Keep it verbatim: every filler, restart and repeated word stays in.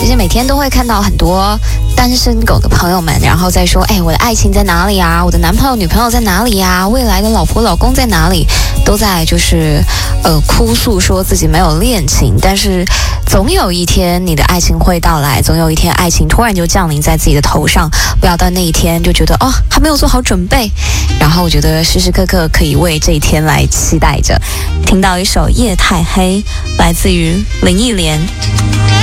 实每天都会看到很多单身狗的朋友们，然后再说，哎，我的爱情在哪里啊？我的男朋友、女朋友在哪里呀？未来的老婆、老公在哪里？都在就是呃哭诉说自己没有恋情，但是总有一天你的爱情会到来，总有一天爱情突然就降临在自己的头上，不要到那一天就觉得哦还没有做好准备。然后我觉得时时刻刻可以为这一天来期待着。听到一首夜太黑，来自于林忆莲。